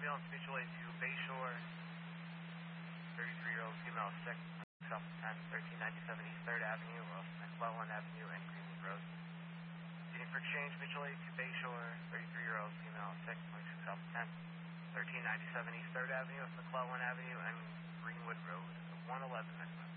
ambulance mutual aid to Bayshore, 33-year-old female sick, South 10, 1397 East 3rd Avenue, off McClellan Avenue and Greenwood Road. Needing for exchange, mutual aid to Bayshore, 33-year-old female sick, 26 South 10, 1397 East 3rd Avenue, off McClellan Avenue and Greenwood Road, 111 next month.